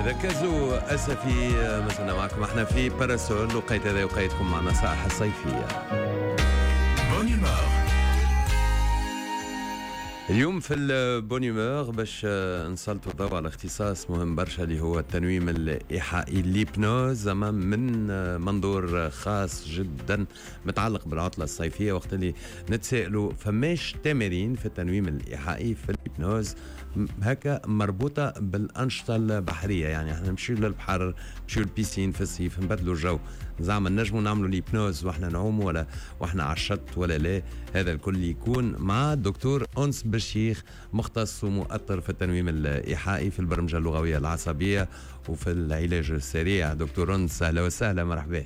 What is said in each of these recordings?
هذا كازو أسفي مثلنا معكم احنا في باراسول، وقيت هذا وقيتكم مع نصائح الصيفية. اليوم في البونيمور باش نسلطوا الضوء على اختصاص مهم برشا اللي هو التنويم الإيحائي، الليبنوز، من منظور خاص جدا متعلق بالعطلة الصيفية. وقت اللي نتسائلوا فماش تمارين في التنويم الإيحائي في الليبنوز هكا مربوطة بالأنشطة البحرية، يعني احنا نمشيو للبحر، نمشيو للبيسين في الصيف، نبدلوا الجو، زعما نجموا نعملوا ليبنوز واحنا نعوم ولا واحنا على الشط ولا لا. هذا الكل يكون مع الدكتور أنس بالشيخ، مختص ومؤطر في التنويم الإيحائي في البرمجة اللغوية العصبية وفي العلاج السريع. دكتور أنس أهلا وسهلا، مرحبا.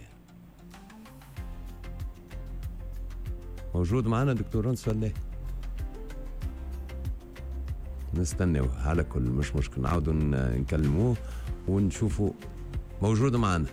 موجود معنا دكتور أنس ولا نستناوه؟ على كل مش مشكل، نعاودوا نكلموه ونشوفوا. موجود معنا؟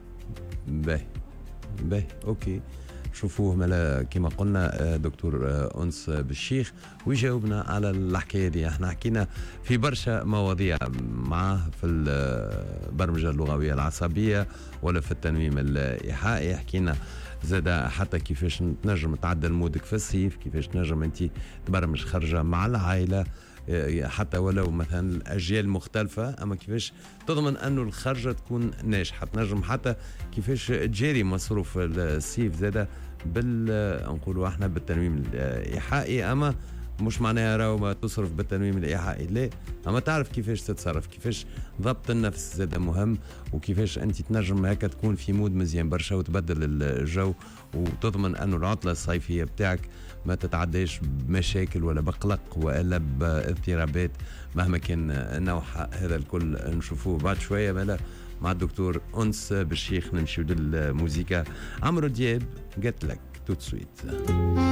باهي اوكي، شوفوه ملا كما قلنا دكتور أنس بالشيخ ويجاوبنا على الحكايه دي. احنا حكينا في برشا مواضيع معاه في البرمجه اللغويه العصبيه ولا في التنويم الإيحائي. حكينا زاد حتى كيفاش تنجم تعدل مودك في الصيف، كيفاش تنجم انت تبرمج خرجه مع العائله حتى ولو مثلا الأجيال مختلفة، أما كيفاش تضمن أنه الخرجة تكون ناجحة. تنجم حتى كيفاش تجاري مصروف الصيف زادة نقولوا احنا بالتنويم الإيحائي. أما مش معناها راهو ما تصرف بالتنويم الإيحائي، لا، أما تعرف كيفاش تتصرف، كيفاش ضبط النفس زاد مهم، وكيفاش أنت تنجم هكا تكون في مود مزيان برشا وتبدل الجو وتضمن أنه العطلة الصيفية بتاعك ما تتعداش بمشاكل ولا بقلق ولا باضطرابات مهما كان نوعها. هذا الكل نشوفوه بعد شوية مع الدكتور أنس بالشيخ. نمشيو للموسيقى، عمرو دياب قالت لك توت سويت.